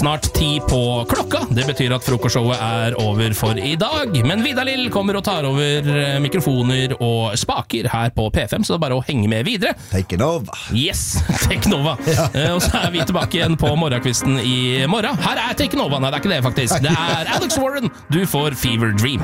snart 10 på klokka. Det betyr at frokostshowet over for i dag. Men Vidar Lill kommer og tar over mikrofoner og spaker her på P5, så det er bare å henge med videre. Teknova. Yes, Teknova. Og så vi tilbake igjen på morgenkvisten i morgen. Her Teknova. Nei, det ikke det faktisk. Det Alex Warren. Du får Fever Dream.